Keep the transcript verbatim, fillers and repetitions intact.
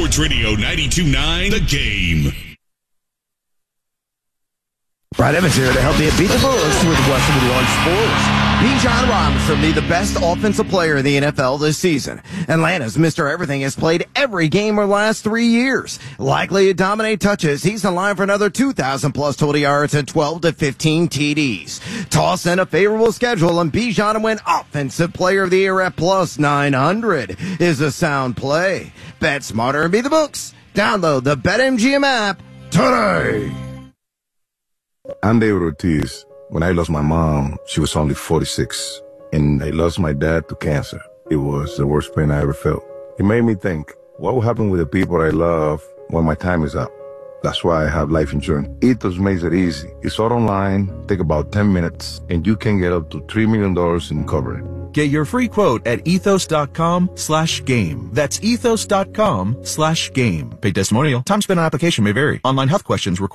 Sports Radio ninety-two point nine, The Game. Brad Evans here to help you beat the Bullets with Westwood One Sports. Bijan Robinson, the best offensive player in the N F L this season. Atlanta's Mister Everything has played every game over the last three years. Likely to dominate touches, he's in line for another two thousand plus total yards and twelve to fifteen T Ds. Toss in a favorable schedule, and Bijan to win Offensive Player of the Year at plus nine hundred is a sound play. Bet smarter and beat the books. Download the BetMGM app today. I'm David Ortiz. When I lost my mom, she was only forty-six, and I lost my dad to cancer. It was the worst pain I ever felt. It made me think, what will happen with the people I love when my time is up? That's why I have life insurance. Ethos makes it easy. It's all online, take about ten minutes, and you can get up to three million dollars in coverage. Get your free quote at ethos.com slash game. That's ethos.com slash game. Paid testimonial. Time spent on application may vary. Online health questions required.